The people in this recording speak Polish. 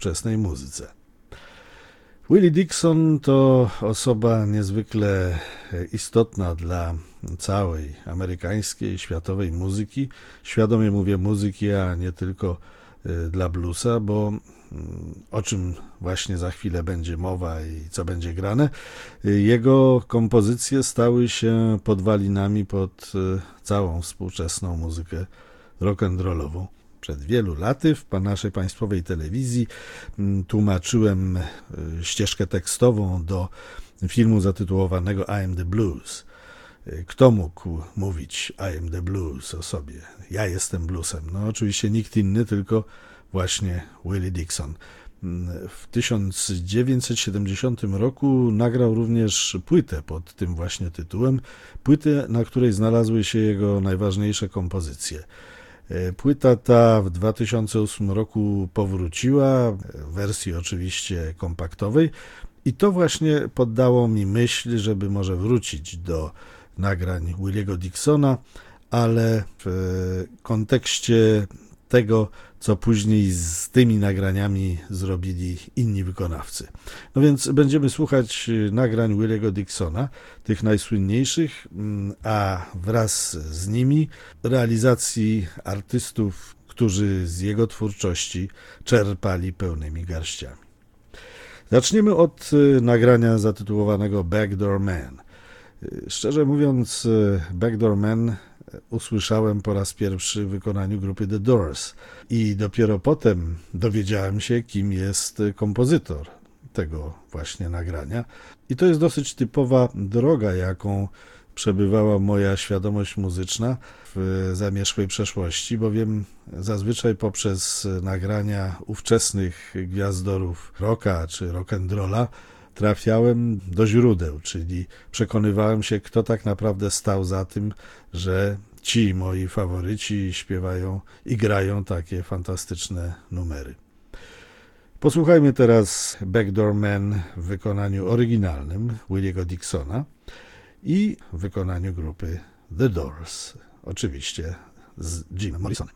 współczesnej muzyce. Willie Dixon to osoba niezwykle istotna dla całej amerykańskiej, światowej muzyki. Świadomie mówię muzyki, a nie tylko dla bluesa, bo o czym właśnie za chwilę będzie mowa i co będzie grane, jego kompozycje stały się podwalinami pod całą współczesną muzykę rock'n'rollową. Przed wielu laty w naszej państwowej telewizji tłumaczyłem ścieżkę tekstową do filmu zatytułowanego I Am The Blues. Kto mógł mówić I Am The Blues o sobie? Ja jestem bluesem. No oczywiście nikt inny, tylko właśnie Willie Dixon. W 1970 roku nagrał również płytę pod tym właśnie tytułem. Płytę, na której znalazły się jego najważniejsze kompozycje. Płyta ta w 2008 roku powróciła, w wersji oczywiście kompaktowej, i to właśnie poddało mi myśl, żeby może wrócić do nagrań Williego Dixona, ale w kontekście tego, co później z tymi nagraniami zrobili inni wykonawcy. No więc będziemy słuchać nagrań Williego Dixona, tych najsłynniejszych, a wraz z nimi realizacji artystów, którzy z jego twórczości czerpali pełnymi garściami. Zaczniemy od nagrania zatytułowanego Backdoor Man. Szczerze mówiąc, Backdoor Man usłyszałem po raz pierwszy w wykonaniu grupy The Doors i dopiero potem dowiedziałem się, kim jest kompozytor tego właśnie nagrania. I to jest dosyć typowa droga, jaką przebywała moja świadomość muzyczna w zamierzchłej przeszłości, bowiem zazwyczaj poprzez nagrania ówczesnych gwiazdorów rocka czy rock'n'rolla trafiałem do źródeł, czyli przekonywałem się, kto tak naprawdę stał za tym, że ci moi faworyci śpiewają i grają takie fantastyczne numery. Posłuchajmy teraz Backdoor Man w wykonaniu oryginalnym Williego Dixona i w wykonaniu grupy The Doors, oczywiście z Jimem Morrisonem.